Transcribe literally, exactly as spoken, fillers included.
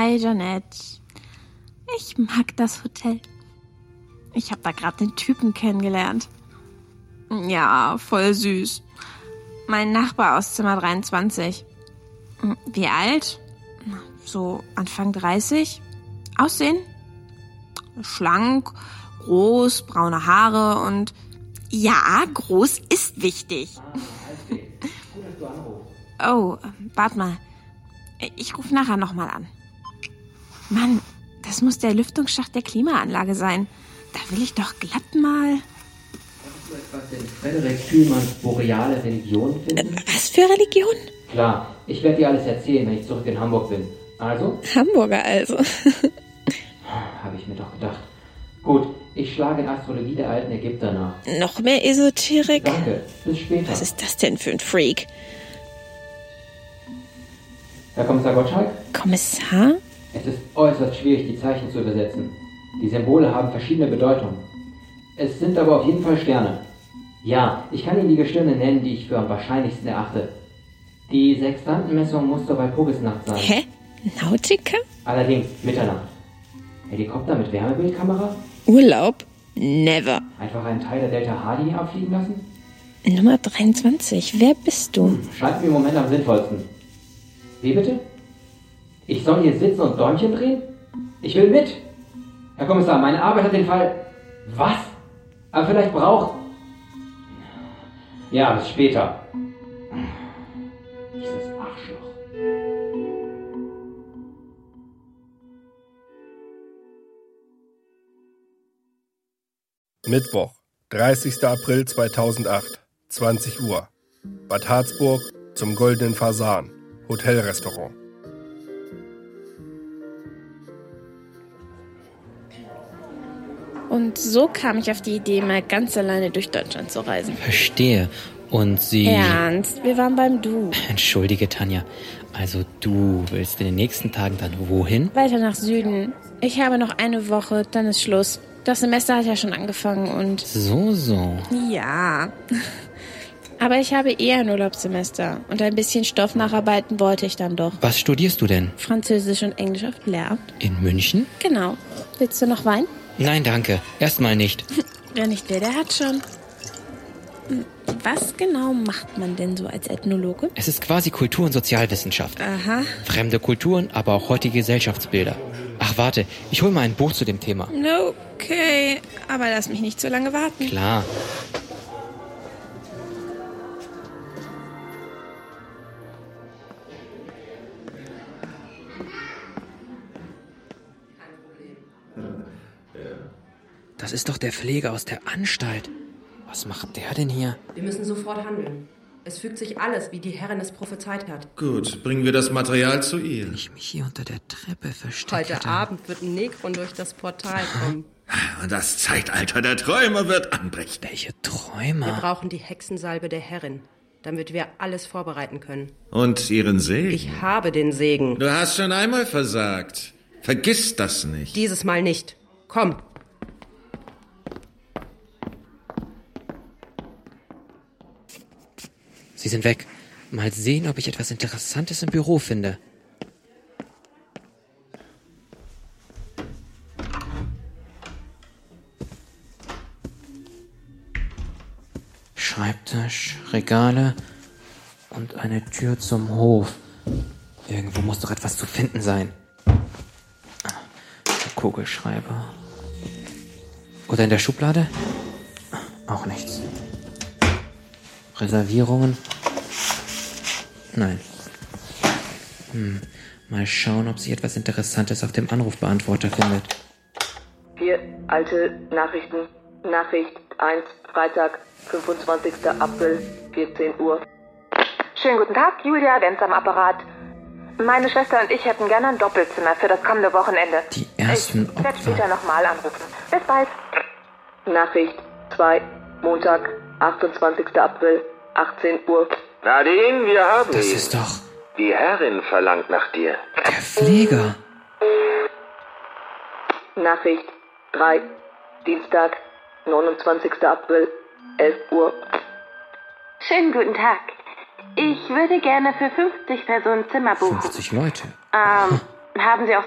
Hi, Jeanette. Ich mag das Hotel. Ich habe da gerade den Typen kennengelernt. Ja, voll süß. Mein Nachbar aus Zimmer dreiundzwanzig. Wie alt? So Anfang dreißig. Aussehen? Schlank, groß, braune Haare und... Ja, groß ist wichtig. Oh, warte mal. Ich rufe nachher nochmal an. Mann, das muss der Lüftungsschacht der Klimaanlage sein. Da will ich doch glatt mal... Kannst du etwas in Frederik Thülmanns boreale Religion finden? Äh, was für Religion? Klar, ich werde dir alles erzählen, wenn ich zurück in Hamburg bin. Also? Hamburger also. Habe ich mir doch gedacht. Gut, ich schlage in Astrologie der alten Ägypter nach. Noch mehr Esoterik? Danke, bis später. Was ist das denn für ein Freak? Herr Kommissar Gottschalk? Kommissar? Es ist äußerst schwierig, die Zeichen zu übersetzen. Die Symbole haben verschiedene Bedeutungen. Es sind aber auf jeden Fall Sterne. Ja, ich kann Ihnen die Gestirne nennen, die ich für am wahrscheinlichsten erachte. Die Sextantenmessung muss zur Walpurgisnacht sein. Hä? Nautica? Allerdings Mitternacht. Helikopter mit Wärmebildkamera? Urlaub? Never. Einfach einen Teil der Delta-H-Linie abfliegen lassen? Nummer dreiundzwanzig. Wer bist du? Hm, scheint mir im Moment am sinnvollsten. Wie bitte? Ich soll hier sitzen und Däumchen drehen? Ich will mit. Herr Kommissar, meine Arbeit hat den Fall... Was? Aber vielleicht braucht... Ja, bis später. Dieses Arschloch. Mittwoch, dreißigster April zweitausendacht, zwanzig Uhr. Bad Harzburg zum Goldenen Fasan, Hotelrestaurant. Und so kam ich auf die Idee, mal ganz alleine durch Deutschland zu reisen. Verstehe. Und Sie... Ernst, wir waren beim Du. Entschuldige, Tanja. Also du willst in den nächsten Tagen dann wohin? Weiter nach Süden. Ich habe noch eine Woche, dann ist Schluss. Das Semester hat ja schon angefangen und... So, so. Ja. Aber ich habe eher ein Urlaubssemester. Und ein bisschen Stoff nacharbeiten wollte ich dann doch. Was studierst du denn? Französisch und Englisch auf Lehramt. In München? Genau. Willst du noch Wein? Nein, danke. Erstmal nicht. Wer nicht will, der hat schon. Was genau macht man denn so als Ethnologe? Es ist quasi Kultur- und Sozialwissenschaft. Aha. Fremde Kulturen, aber auch heutige Gesellschaftsbilder. Ach, warte. Ich hol mal ein Buch zu dem Thema. Okay, aber lass mich nicht so lange warten. Klar. Das ist doch der Pfleger aus der Anstalt. Was macht der denn hier? Wir müssen sofort handeln. Es fügt sich alles, wie die Herrin es prophezeit hat. Gut, bringen wir das Material zu ihr. Wenn ich mich hier unter der Treppe verstecke... Heute hätte. Abend wird ein Negron durch das Portal kommen. Das Zeitalter der Träume wird anbrechen. Welche Träume? Wir brauchen die Hexensalbe der Herrin, damit wir alles vorbereiten können. Und ihren Segen. Ich habe den Segen. Du hast schon einmal versagt. Vergiss das nicht. Dieses Mal nicht. Komm. Sie sind weg. Mal sehen, ob ich etwas Interessantes im Büro finde. Schreibtisch, Regale und eine Tür zum Hof. Irgendwo muss doch etwas zu finden sein. Ah, der Kugelschreiber. Oder in der Schublade? Auch nichts. Reservierungen? Nein. Hm. Mal schauen, ob sich etwas Interessantes auf dem Anrufbeantworter findet. Hier, alte Nachrichten. Nachricht eins, Freitag, fünfundzwanzigster April, vierzehn Uhr. Schönen guten Tag, Julia Wenz am Apparat. Meine Schwester und ich hätten gerne ein Doppelzimmer für das kommende Wochenende. Die ersten Ich werde später nochmal anrufen. Bis bald. Nachricht zwei, Montag, achtundzwanzigster April, achtzehn Uhr. Nadine, wir haben Das ihn. ist doch Die Herrin verlangt nach dir. der Pfleger. Nachricht drei, Dienstag, neunundzwanzigster April, elf Uhr. Schönen guten Tag. Ich würde gerne für fünfzig Personen Zimmer buchen. fünfzig Leute. Ähm, haben Sie auch